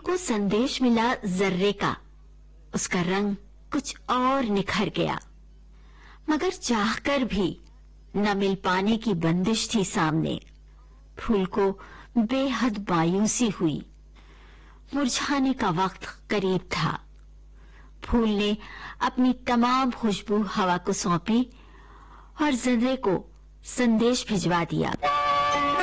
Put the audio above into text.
को संदेश मिला जर्रे का। उसका रंग कुछ और निखर गया, मगर चाहकर भी न मिल पाने की बंदिश थी सामने। फूल को बेहद मायूसी हुई। मुरझाने का वक्त करीब था। फूल ने अपनी तमाम खुशबू हवा को सौंपी और जर्रे को संदेश भिजवा दिया।